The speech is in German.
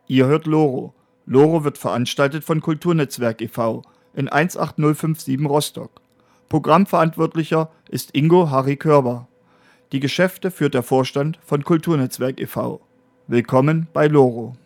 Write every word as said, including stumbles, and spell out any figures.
Ihr hört Loro. Loro wird veranstaltet von Kulturnetzwerk e V in eins acht null fünf sieben Rostock. Programmverantwortlicher ist Ingo Harry Körber. Die Geschäfte führt der Vorstand von Kulturnetzwerk e V. Willkommen bei Loro.